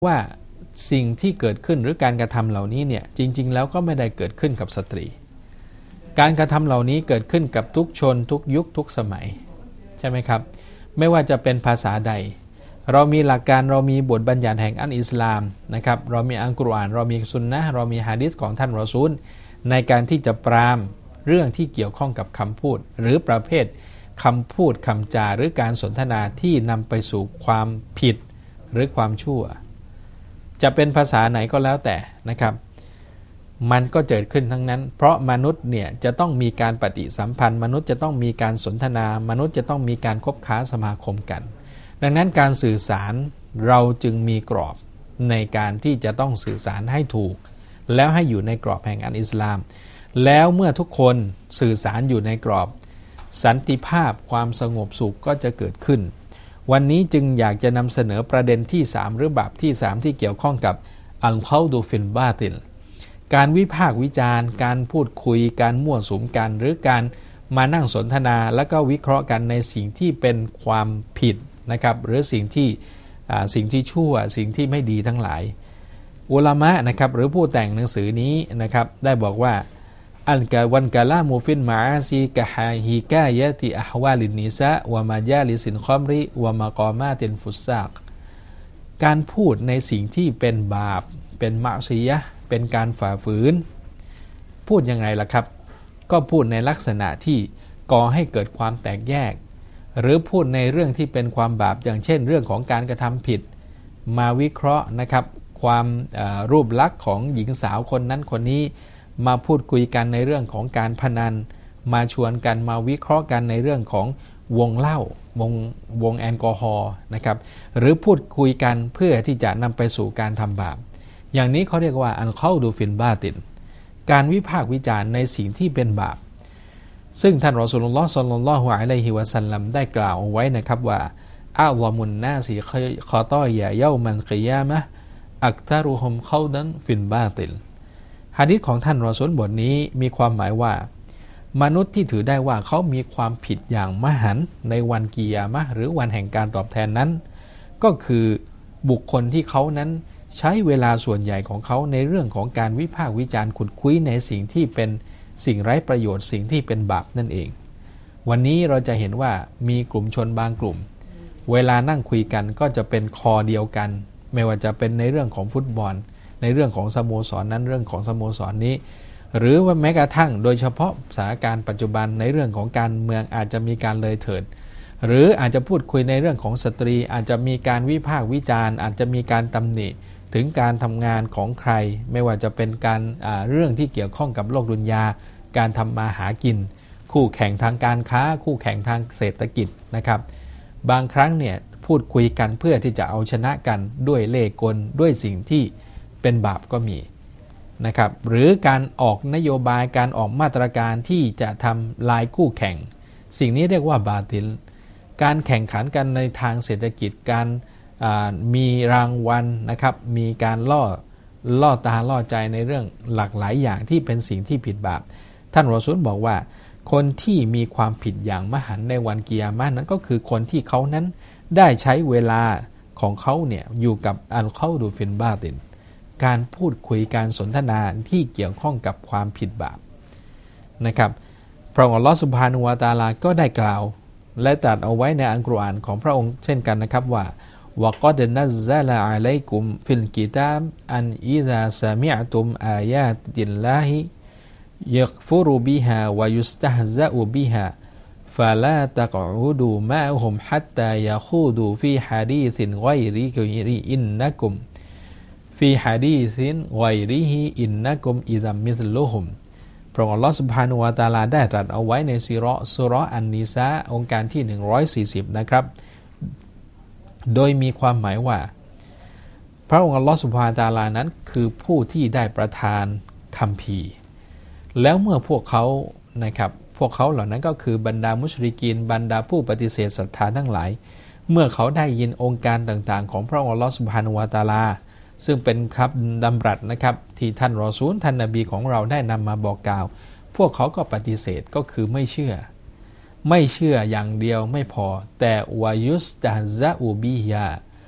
ว่าสิ่งที่เกิดขึ้นหรือการกระทำเหล่านี้เนี่ยจริงๆแล้วก็ไม่ได้เกิดขึ้นกับสตรีการกระทำเหล่านี้เกิดขึ้นกับทุกชนทุกยุคทุกสมัยใช่ไหมครับไม่ว่าจะเป็นภาษาใดเรามีหลักการเรามีบทบัญญัติแห่งอัลอิสลามนะครับเรามีอัลกุรอานเรามีซุนนะห์เรามีหะดีษของท่านรอซูลในการที่จะปรามเรื่องที่เกี่ยวข้องกับคำพูดหรือประเภทคำพูดคำจาหรือการสนทนาที่นำไปสู่ความผิดหรือความชั่วจะเป็นภาษาไหนก็แล้วแต่นะครับมันก็เกิดขึ้นทั้งนั้นเพราะมนุษย์เนี่ยจะต้องมีการปฏิสัมพันธ์มนุษย์จะต้องมีการสนทนามนุษย์จะต้องมีการคบค้าสมาคมกันดังนั้นการสื่อสารเราจึงมีกรอบในการที่จะต้องสื่อสารให้ถูกแล้วให้อยู่ในกรอบแห่งอัลอิสลามแล้วเมื่อทุกคนสื่อสารอยู่ในกรอบสันติภาพความสงบสุขก็จะเกิดขึ้นวันนี้จึงอยากจะนำเสนอประเด็นที่3หรือบาปที่3ที่เกี่ยวข้องกับอัลคอดูฟินบาติลการวิพากษ์วิจารณ์การพูดคุยการมั่วสุมกันหรือการมานั่งสนทนาแล้วก็วิเคราะห์กันในสิ่งที่เป็นความผิดนะครับหรือสิ่งที่ชั่วสิ่งที่ไม่ดีทั้งหลายอุลามะนะครับหรือผู้แต่งหนังสือนี้นะครับได้บอกว่าอัลกะวันกะลามูฟินมาอาซีกะฮาฮิกายะติอะฮวาลินนิซาวะมาญาลิสินคอมริวะมะกอมาตินฟุซากการพูดในสิ่งที่เป็นบาปเป็นมะซียะห์เป็นการฝ่าฝืนพูดยังไงล่ะครับก็พูดในลักษณะที่ก่อให้เกิดความแตกแยกหรือพูดในเรื่องที่เป็นความบาปอย่างเช่นเรื่องของการกระทำผิดมาวิเคราะห์นะครับความรูปลักษณ์ของหญิงสาวคนนั้นคนนี้มาพูดคุยกันในเรื่องของการพนันมาชวนกันมาวิเคราะห์กันในเรื่องของวงเหล้าวงแอลกอฮอล์นะครับหรือพูดคุยกันเพื่อที่จะนำไปสู่การทำบาปอย่างนี้เขาเรียกว่าอัลคอดูฟินบาตินการวิพากษ์วิจารณ์ในสิ่งที่เป็นบาปซึ่งท่านรอซูลุลลอฮ์ ศ็อลลัลลอฮุอะลัยฮิวะซัลลัมได้กล่าวเอาไว้นะครับว่าอัลลอมุนนาซิคอตอยะเยามันกิยามะฮ์อักตารุฮุมคอดันฟินบาติลหะดีษของท่านรอซูลบทนี้มีความหมายว่ามนุษย์ที่ถือได้ว่าเขามีความผิดอย่างมหันต์ในวันกิยามะฮ์หรือวันแห่งการตอบแทนนั้นก็คือบุคคลที่เขานั้นใช้เวลาส่วนใหญ่ของเขาในเรื่องของการวิพากษ์วิจารณ์ขุดคุยในสิ่งที่เป็นสิ่งไร้ประโยชน์สิ่งที่เป็นบาปนั่นเองวันนี้เราจะเห็นว่ามีกลุ่มชนบางกลุ่มเวลานั่งคุยกันก็จะเป็นคอเดียวกันไม่ว่าจะเป็นในเรื่องของฟุตบอลในเรื่องของสโมสรนั้นเรื่องของสโมสรนี้หรือว่าแม้กระทั่งโดยเฉพาะสถานการณ์ปัจจุบันในเรื่องของการเมืองอาจจะมีการเลยเถิดหรืออาจจะพูดคุยในเรื่องของสตรีอาจจะมีการวิพากษ์วิจารณ์อาจจะมีการตำหนิถึงการทำงานของใครไม่ว่าจะเป็นการเรื่องที่เกี่ยวข้องกับโลกดุนยาการทำมาหากินคู่แข่งทางการค้าคู่แข่งทางเศรษฐกิจนะครับบางครั้งเนี่ยพูดคุยกันเพื่อที่จะเอาชนะกันด้วยเล่ห์กลด้วยสิ่งที่เป็นบาปก็มีนะครับหรือการออกนโยบายการออกมาตรการที่จะทำลายคู่แข่งสิ่งนี้เรียกว่าบาติลการแข่งขันกันในทางเศรษฐกิจการมีรางวัลนะครับมีการล่อตาล่อใจในเรื่องหลากหลายอย่างที่เป็นสิ่งที่ผิดบาปท่านรอซูลบอกว่าคนที่มีความผิดอย่างมหันต์ในวันกิยามะฮ์นั้นก็คือคนที่เขานั้นได้ใช้เวลาของเขาเนี่ยอยู่กับอัลคอดูฟินบาตินการพูดคุยการสนทนาที่เกี่ยวข้องกับความผิดบาปนะครับพระองค์อัลลอฮฺซุบฮานะฮูวะตะอาลาก็ได้กล่าวและตรัสเอาไว้ในอัลกุรอานของพระองค์เช่นกันนะครับว่าวะกอดนัซซะละอะลัยกุมฟิลกิตาบอันอิซาซะมิอ์ตุมอายาติลลาฮิยักฟุรุบิฮาวะยุสตะฮซะอุบิฮาฟะลาตะกอูดูมะฮุมฮัตตายะคูดูฟีฮะดีซินฆอยริอินนะกุมฟีฮะดีซินฆอยริฮิอินนะกุมอิซัมมิสลุฮุมพระองค์อัลลอฮฺซุบฮานะฮูวะตะอาลาได้ตรัสเอาไว้ในซูเราะห์อันนิสาองค์การที่140นะครับโดยมีความหมายว่าพระองค์อัลลอฮฺซุบฮานะฮูวะตะอาลานั้นคือผู้ที่ได้ประทานคัมภีร์แล้วเมื่อพวกเขานะครับพวกเขาเหล่านั้นก็คือบรรดามุชริกีนบรรดาผู้ปฏิเสธศรัทธาทั้งหลายเมื่อเขาได้ยินองค์การต่างๆของพระองค์อัลลอฮฺซุบฮานะฮูวะตะอาลาซึ่งเป็นครับดำรัสนะครับที่ท่านรอซูลท่านนบีของเราได้นำมาบอกกล่าวพวกเขาก็ปฏิเสธก็คือไม่เชื่ออย่างเดียวไม่พอแต่วายุสตะฮซะอูบิฮา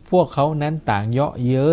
พวกเขานั้นต่างเยาะเย้ย